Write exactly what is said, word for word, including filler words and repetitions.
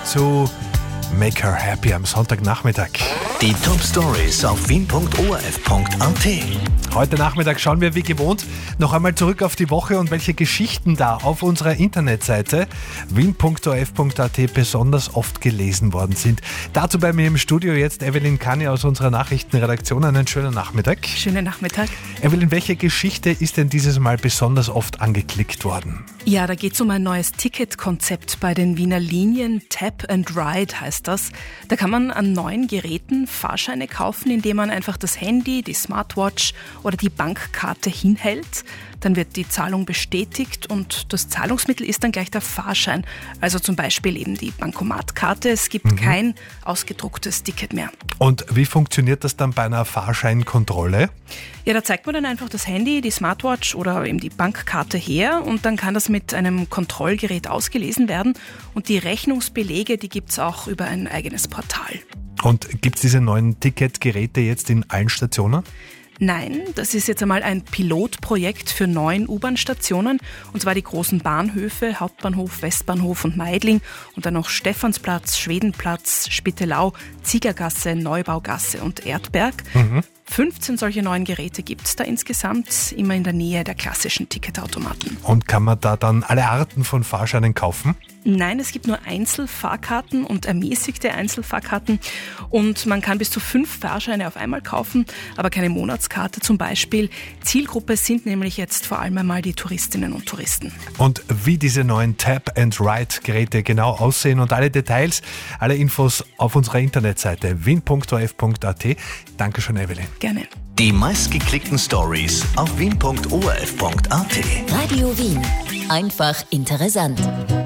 zu Make Her Happy am Sonntagnachmittag. Die Top-Stories auf wien punkt o r f punkt a t. Heute Nachmittag schauen wir wie gewohnt noch einmal zurück auf die Woche und welche Geschichten da auf unserer Internetseite wien punkt o r f punkt a t besonders oft gelesen worden sind. Dazu bei mir im Studio jetzt Evelyn Kani aus unserer Nachrichtenredaktion. Einen schönen Nachmittag. Schönen Nachmittag. Evelyn, welche Geschichte ist denn dieses Mal besonders oft angeklickt worden? Ja, da geht es um ein neues Ticketkonzept bei den Wiener Linien. Tap and Ride heißt das. Da kann man an neuen Geräten Fahrscheine kaufen, indem man einfach das Handy, die Smartwatch oder die Bankkarte hinhält. Dann wird die Zahlung bestätigt und das Zahlungsmittel ist dann gleich der Fahrschein. Also zum Beispiel eben die Bankomatkarte. Es gibt mhm. kein ausgedrucktes Ticket mehr. Und wie funktioniert das dann bei einer Fahrscheinkontrolle? Ja, da zeigt man dann einfach das Handy, die Smartwatch oder eben die Bankkarte her und dann kann das mit einem Kontrollgerät ausgelesen werden. Und die Rechnungsbelege, die gibt es auch über ein eigenes Portal. Und gibt es diese neuen Ticketgeräte jetzt in allen Stationen? Nein, das ist jetzt einmal ein Pilotprojekt für neun U-Bahn-Stationen, und zwar die großen Bahnhöfe, Hauptbahnhof, Westbahnhof und Meidling und dann noch Stephansplatz, Schwedenplatz, Spittelau, Ziegergasse, Neubaugasse und Erdberg. Mhm. fünfzehn solche neuen Geräte gibt es da insgesamt, immer in der Nähe der klassischen Ticketautomaten. Und kann man da dann alle Arten von Fahrscheinen kaufen? Nein, es gibt nur Einzelfahrkarten und ermäßigte Einzelfahrkarten und man kann bis zu fünf Fahrscheine auf einmal kaufen, aber keine Monatskarte zum Beispiel. Zielgruppe sind nämlich jetzt vor allem einmal die Touristinnen und Touristen. Und wie diese neuen Tap-and-Ride-Geräte genau aussehen und alle Details, alle Infos auf unserer Internetseite wien punkt o r f punkt a t. Dankeschön, Evelyn. Gerne. Die meistgeklickten Stories auf wien punkt o r f punkt a t. Radio Wien. Einfach interessant.